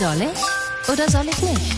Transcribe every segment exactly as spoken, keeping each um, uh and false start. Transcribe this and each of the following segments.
Soll ich oder soll ich nicht?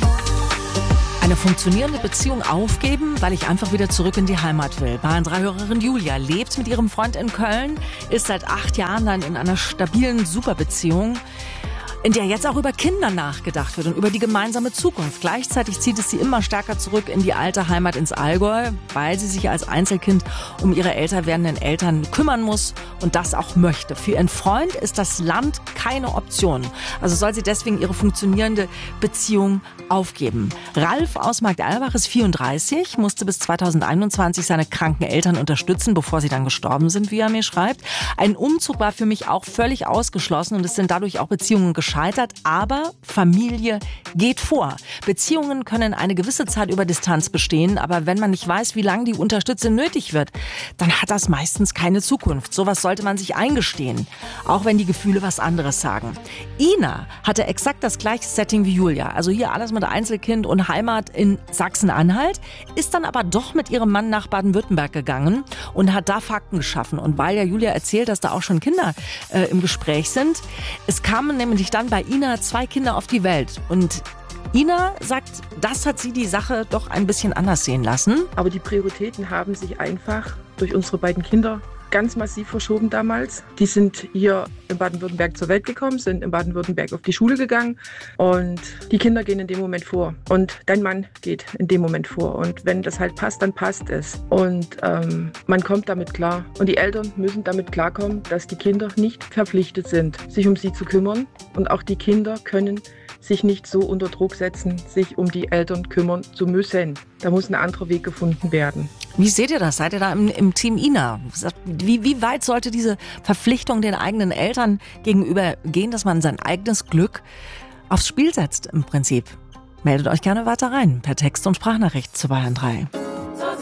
Eine funktionierende Beziehung aufgeben, weil ich einfach wieder zurück in die Heimat will. Bayern drei Hörerin Julia lebt mit ihrem Freund in Köln, ist seit acht Jahren dann in einer stabilen Superbeziehung, in der jetzt auch über Kinder nachgedacht wird und über die gemeinsame Zukunft. Gleichzeitig zieht es sie immer stärker zurück in die alte Heimat ins Allgäu, weil sie sich als Einzelkind um ihre älter werdenden Eltern kümmern muss und das auch möchte. Für ihren Freund ist das Land keine Option. Also soll sie deswegen ihre funktionierende Beziehung aufgeben. Ralf aus Marktalbach ist vierunddreißig, musste bis zweitausendeinundzwanzig seine kranken Eltern unterstützen, bevor sie dann gestorben sind, wie er mir schreibt. Ein Umzug war für mich auch völlig ausgeschlossen und es sind dadurch auch Beziehungen gescheitert. Scheitert, aber Familie geht vor. Beziehungen können eine gewisse Zeit über Distanz bestehen, aber wenn man nicht weiß, wie lange die Unterstützung nötig wird, dann hat das meistens keine Zukunft. Sowas sollte man sich eingestehen, auch wenn die Gefühle was anderes sagen. Ina hatte exakt das gleiche Setting wie Julia, also hier alles mit Einzelkind und Heimat in Sachsen-Anhalt, ist dann aber doch mit ihrem Mann nach Baden-Württemberg gegangen und hat da Fakten geschaffen. Und weil ja Julia erzählt, dass da auch schon Kinder äh, im Gespräch sind, es kamen nämlich dann bei Ina zwei Kinder auf die Welt. Und Ina sagt, das hat sie die Sache doch ein bisschen anders sehen lassen. Aber die Prioritäten haben sich einfach durch unsere beiden Kinder ganz massiv verschoben damals. Die sind hier in Baden-Württemberg zur Welt gekommen, sind in Baden-Württemberg auf die Schule gegangen und die Kinder gehen in dem Moment vor und dein Mann geht in dem Moment vor und wenn das halt passt, dann passt es und ähm, man kommt damit klar und die Eltern müssen damit klarkommen, dass die Kinder nicht verpflichtet sind, sich um sie zu kümmern und auch die Kinder können sich nicht so unter Druck setzen, sich um die Eltern kümmern zu müssen. Da muss ein anderer Weg gefunden werden. Wie seht ihr das? Seid ihr da im, im Team Ina? Wie, wie weit sollte diese Verpflichtung den eigenen Eltern gegenüber gehen, dass man sein eigenes Glück aufs Spiel setzt im Prinzip? Meldet euch gerne weiter rein per Text und Sprachnachricht zu Bayern drei.